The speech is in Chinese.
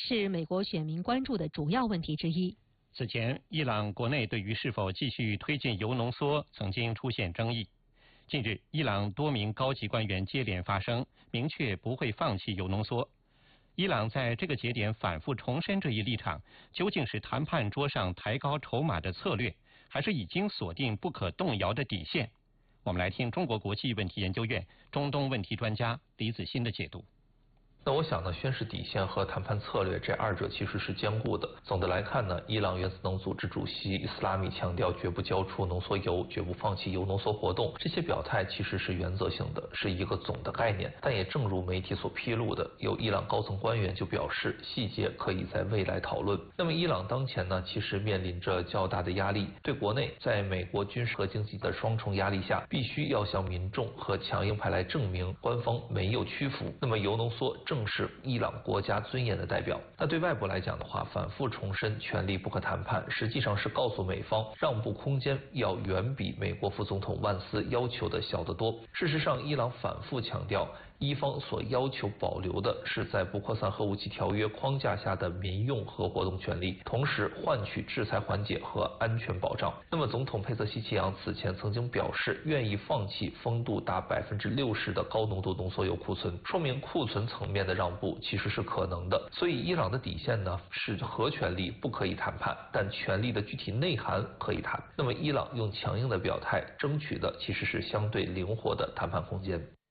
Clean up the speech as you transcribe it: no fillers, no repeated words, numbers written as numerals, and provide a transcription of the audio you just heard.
是美国选民关注的主要问题之一。 此前，伊朗国内对于是否继续推进铀浓缩曾经出现争议。近日，伊朗多名高级官员接连发声，明确不会放弃铀浓缩。伊朗在这个节点反复重申这一立场，究竟是谈判桌上抬高筹码的策略，还是已经锁定不可动摇的底线？我们来听中国国际问题研究院中东问题专家李子欣的解读。 那我想呢，宣示底线和谈判策略这二者其实是兼顾的。总的来看呢，伊朗原子能组织主席伊斯拉米强调绝不交出浓缩铀，绝不放弃铀浓缩活动，这些表态其实是原则性的，是一个总的概念。但也正如媒体所披露的，有伊朗高层官员就表示，细节可以在未来讨论。那么伊朗当前呢，其实面临着较大的压力，对国内在美国军事和经济的双重压力下，必须要向民众和强硬派来证明官方没有屈服。那么铀浓缩正是伊朗国家尊严的代表。那对外部来讲的话，反复重申权力不可谈判，实际上是告诉美方让步空间要远比美国副总统万斯要求的小得多。事实上，伊朗反复强调，伊方所要求保留的是在不扩散核武器条约框架下的民用核活动权利，同时换取制裁缓解和安全保障。那么总统佩泽西奇扬此前曾经表示愿意放弃风度达60%的高浓度浓缩铀库存，说明库存层面的让步其实是可能的。所以伊朗的底线呢是核权利不可以谈判，但权力的具体内涵可以谈。那么伊朗用强硬的表态争取的其实是相对灵活的谈判空间。